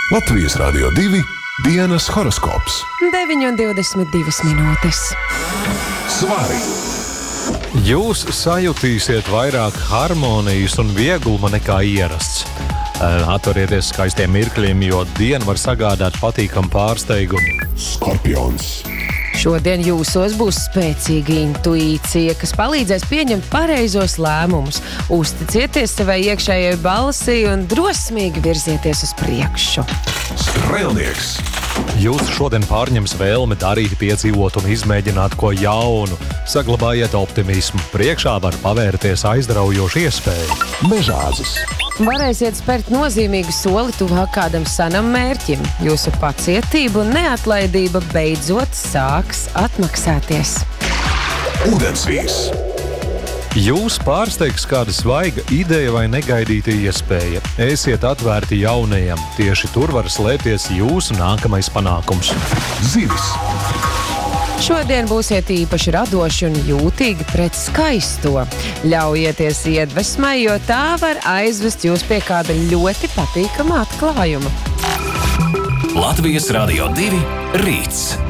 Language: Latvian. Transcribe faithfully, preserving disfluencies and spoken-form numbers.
Latvijas Rādio divi dienas horoskops. deviņi un divdesmit divas minūtes. Svari! Jūs sajutīsiet vairāk harmonijas un viegluma nekā ierasts. Atturieties skaistiem mirkļiem, jo diena var sagādāt patīkamu pārsteigumu. Skorpions! Šodien jūsos būs spēcīga intuīcija, kas palīdzēs pieņemt pareizos lēmumus. Uzticieties savai iekšējai balsī un drosmīgi virzieties uz priekšu. Strēlnieks! Jūs šodien pārņems vēlme darīt, piedzīvot un izmēģināt ko jaunu. Saglabājiet optimismu. Priekšā var pavērties aizraujoša iespēja. Mežāzis! Varēsiet spērt nozīmīgu soli tuvāk kādam sanam mērķim. Jūsu pacietība un neatlaidība beidzot sāks atmaksāties. Ūdensvīrs! Jūs pārsteigs kāda svaiga ideja vai negaidīta iespēja. Esiet atvērti jaunajam. Tieši tur var slēpties jūsu nākamais panākums. Zivis! Šodien būsiet īpaši radoši un jūtīgi pret skaisto. Ļaujieties iedvesmai, jo tā var aizvest jūs pie kāda ļoti patīkama atklājuma. Latvijas Rādio divi rīts.